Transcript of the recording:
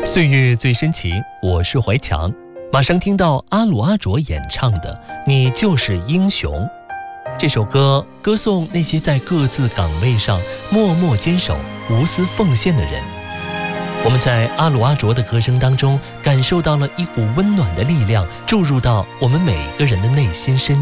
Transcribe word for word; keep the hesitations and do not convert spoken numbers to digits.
岁月最深情，我是怀强。马上听到阿鲁阿卓演唱的《你就是英雄》。这首歌歌颂那些在各自岗位上默默坚守、无私奉献的人。我们在阿鲁阿卓的歌声当中，感受到了一股温暖的力量注入到我们每个人的内心深